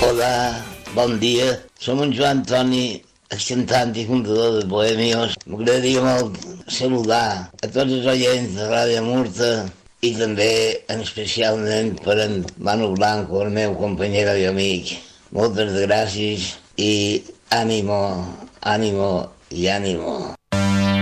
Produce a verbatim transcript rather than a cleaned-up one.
Hola, bon dia. Som en Joan Toni, excantant i fundador de Bohemios. M'agradaria molt saludar a tots els oients de Ràdio Murta i també en especialment per en Manu Blanco, el meu companyero i amic. Moltes gràcies i ànimo, ànimo i ànimo.